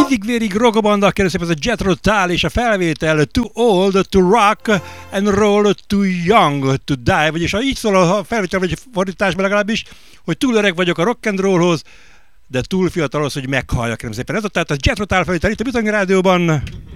Hídig-vérig rockabanda, kérlek szépen ez a Jethro Tull és a felvétel Too Old to Rock and Roll Too Young to Die, vagyis ha így szól a felvétel vagy fordításban legalábbis, hogy túl öreg vagyok a rock and rollhoz, de túl fiatal az, hogy meghalljak, kérlek szépen. Ez a tehát a Jethro Tull felvétel itt a Bizony Rádióban.